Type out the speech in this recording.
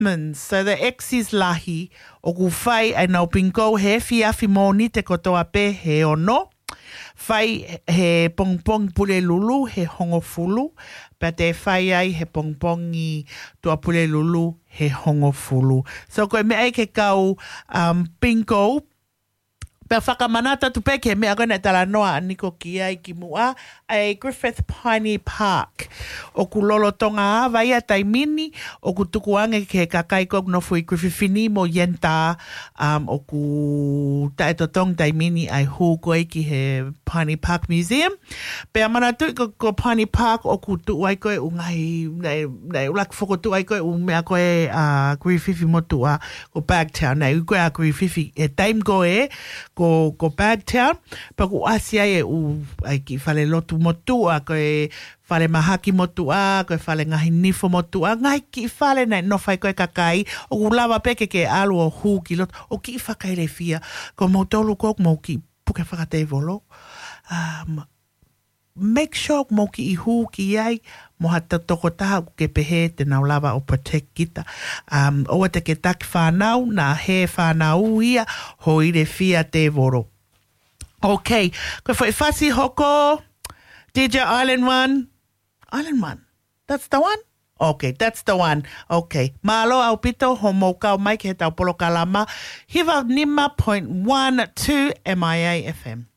So the X is lahi. O ku whai ai nau pinko he fiafi mōni te kotoa pe he ono. Whai he pongpong pule lulu he hongo fulu. Pea te whai ai he pongpongi tua pule lulu he hongo fulu. So koe me ai ke kau pinko. Pea whakamanata tu peke mea koe nei tala noa aniko ki ai ki mua ai Griffith Piney Park. O ku lolo tonga awa ia taimini, o ku tuku ange ke kakai kok no fui Griffithini mo yenta o ku taetotong taimini ai hu koe ki he Piney Park Museum. Pea mana tu ko Piney Park o ku tu ai koe ungai nei ulak foko tu ai koe mea koe Griffithi motua ko Bagtown. Nei koe a Griffithi e taim koe ko Bagtown, pa ku asia e ai ki whale lotu motua, koe whale mahaki motua, koe whale ngahi nifo motua, ngai ki whale nei no whai koe kakai, o ku lawa peke ke alu o hū ki lotu, o ki whakaere fia, ko mau tolu kok mau ki puke whakatei volo. Make sure mo ki I hū ki ai, mo hata toko taha ke pehe te nau lava o protect kita. Oa te ke taki whanau, nā he whanau ia, ho ire fia te voro. Okay, koe whai whasi hoko, DJ Island 1. Island 1, that's the one? Okay, that's the one. Okay, malo au pito ho mo kau mai ke he tau polo kalama. Hiva 5.12 MIA FM.